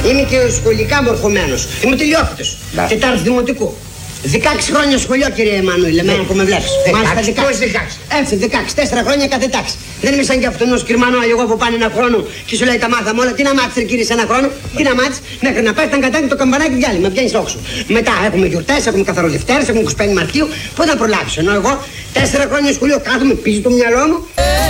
Είμαι και σχολικά μορφωμένος. Είμαι τελειόφυτος. Τετάρτη δημοτικού. 16 χρόνια σχολείο, κύριε Εμμανουήλ, εμένα που με βλέπεις. Μάλιστα 16. Έτσι, 16, 4 χρόνια κάθε τάξη. Δεν είμαι σαν κι αυτόν ο Σκυρμανό, εγώ που πάνε ένα χρόνο και σου λέει τα μάθαμε όλα. Τι να μάθεις, κύριε, σε ένα χρόνο, τι να μάθεις, μέχρι να πάει ήταν κατάκι το καμπανάκι διάλειμμα, βγαίνεις όξο. Μετά έχουμε γιορτές, έχουμε καθαροδευτέρες, έχουμε 25 Μαρτίου, πού να προλάβεις. Ενώ εγώ 4 χρόνια σχολείο κάθομαι, πίζει το μυαλό μου.